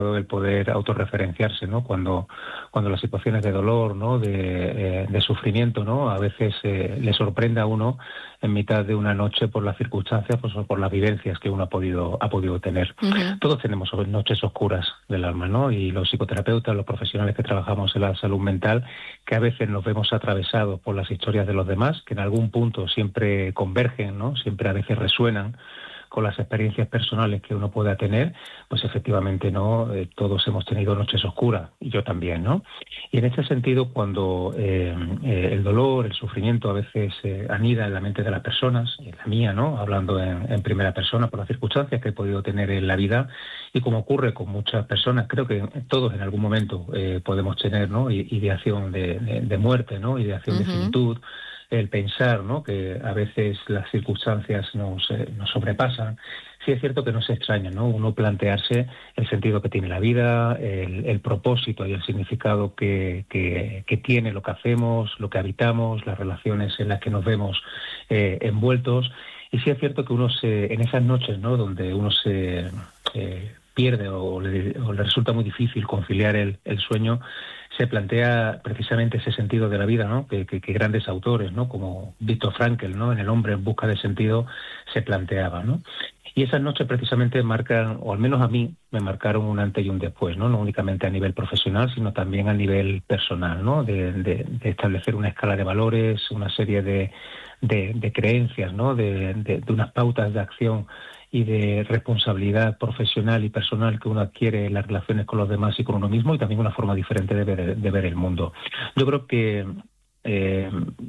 el poder autorreferenciarse, ¿no? Cuando las situaciones de dolor, ¿no? De sufrimiento, ¿no? A veces le sorprende a uno en mitad de una noche por las circunstancias, pues, o por las vivencias que uno ha podido tener. Ujú. Todos tenemos noches oscuras del alma, ¿no? Y los psicoterapeutas, los profesionales que trabajamos en la salud mental, que a veces nos vemos atravesados por las historias de los demás, que en algún punto siempre convergen, ¿no? Siempre a veces resuenan con las experiencias personales que uno pueda tener, pues efectivamente no, todos hemos tenido noches oscuras, y yo también, ¿no? Y en este sentido, cuando el dolor, el sufrimiento a veces anida en la mente de las personas, en la mía, ¿no? Hablando en primera persona por las circunstancias que he podido tener en la vida, y como ocurre con muchas personas, creo que todos en algún momento podemos tener, ¿no? Ideación de muerte, ¿no? Ideación de Ujú. finitud, el pensar, ¿no? Que a veces las circunstancias nos sobrepasan. Sí es cierto que no se extraña, ¿no? Uno plantearse el sentido que tiene la vida, el propósito y el significado que tiene lo que hacemos, lo que habitamos, las relaciones en las que nos vemos envueltos. Y sí es cierto que en esas noches, ¿no? Donde uno se pierde o le resulta muy difícil conciliar el sueño, se plantea precisamente ese sentido de la vida, ¿no? Que grandes autores, ¿no? Como Viktor Frankl, ¿no? En El hombre en busca de sentido se planteaba, ¿no? Y esas noches precisamente marcan, o al menos a mí, me marcaron un antes y un después, ¿no? No únicamente a nivel profesional, sino también a nivel personal, ¿no? De establecer una escala de valores, una serie de creencias, ¿no? De unas pautas de acción y de responsabilidad profesional y personal que uno adquiere en las relaciones con los demás y con uno mismo, y también una forma diferente de ver el mundo. Yo creo que, eh,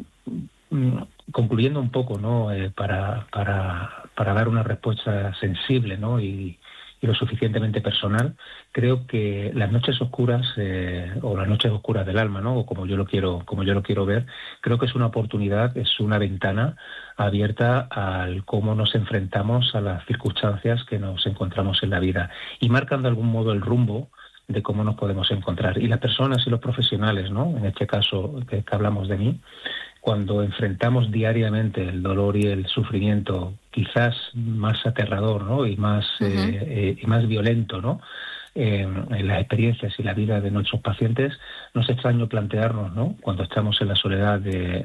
concluyendo un poco, ¿no? Para dar una respuesta sensible, ¿no? Y lo suficientemente personal, creo que las noches oscuras, o las noches oscuras del alma, ¿no? O como yo lo quiero ver, creo que es una oportunidad, es una ventana abierta al cómo nos enfrentamos a las circunstancias que nos encontramos en la vida, y marcan de algún modo el rumbo de cómo nos podemos encontrar. Y las personas y los profesionales, ¿no? En este caso que hablamos de mí, cuando enfrentamos diariamente el dolor y el sufrimiento, quizás más aterrador, ¿no? Ujú. Y más violento, ¿no? En las experiencias y la vida de nuestros pacientes, no es extraño plantearnos, ¿no? Cuando estamos en la soledad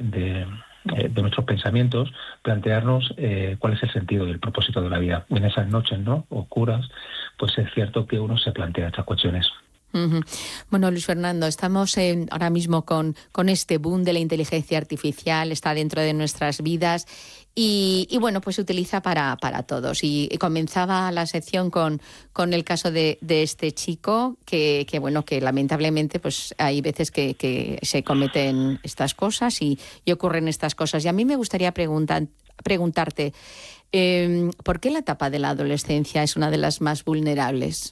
de nuestros pensamientos, plantearnos cuál es el sentido y el propósito de la vida. En esas noches, ¿no? Oscuras, pues es cierto que uno se plantea estas cuestiones. Ujú. Bueno, Luis Fernando, estamos ahora mismo con este boom de la inteligencia artificial, está dentro de nuestras vidas y bueno, pues se utiliza para todos. Y comenzaba la sección con el caso de este chico bueno, que lamentablemente pues hay veces que se cometen estas cosas y ocurren estas cosas. Y a mí me gustaría preguntarte, ¿por qué la etapa de la adolescencia es una de las más vulnerables?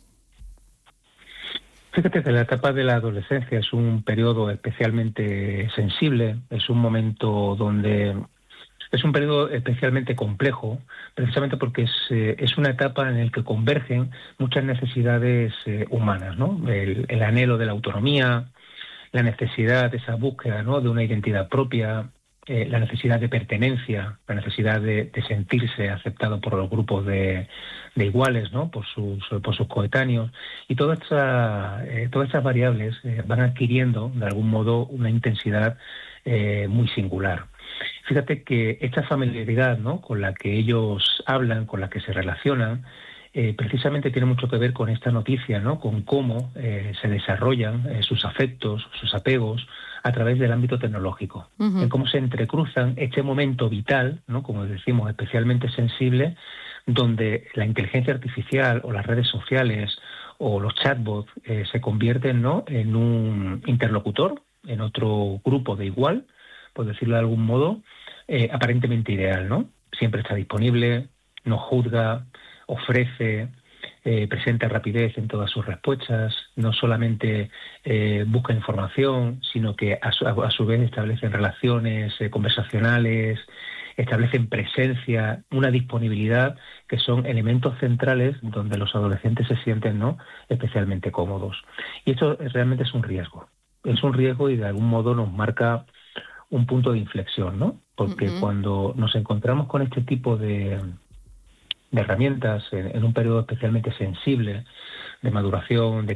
Fíjate que la etapa de la adolescencia es un periodo especialmente sensible, es un momento donde es un periodo especialmente complejo, precisamente porque es una etapa en la que convergen muchas necesidades humanas, ¿no? El anhelo de la autonomía, la necesidad, esa búsqueda, ¿no? De una identidad propia, la necesidad de pertenencia, la necesidad de sentirse aceptado por los grupos de iguales, ¿no? Por sus coetáneos. Y todas estas variables van adquiriendo, de algún modo, una intensidad muy singular. Fíjate que esta familiaridad, ¿no? Con la que ellos hablan, con la que se relacionan, precisamente tiene mucho que ver con esta noticia, ¿no? Con cómo se desarrollan sus afectos, sus apegos a través del ámbito tecnológico, en Ujú. cómo se entrecruzan este momento vital, ¿no? Como decimos, especialmente sensible, donde la inteligencia artificial o las redes sociales o los chatbots se convierten, ¿no? En un interlocutor, en otro grupo de igual, por decirlo de algún modo, aparentemente ideal, ¿no? Siempre está disponible, no juzga, ofrece, presenta rapidez en todas sus respuestas, no solamente busca información, sino que a su vez establecen relaciones conversacionales, establecen presencia, una disponibilidad, que son elementos centrales donde los adolescentes se sienten, ¿no? Especialmente cómodos. Y esto realmente es un riesgo. Es un riesgo y de algún modo nos marca un punto de inflexión, ¿no? Porque Ujú. cuando nos encontramos con este tipo herramientas en un periodo especialmente sensible de maduración, de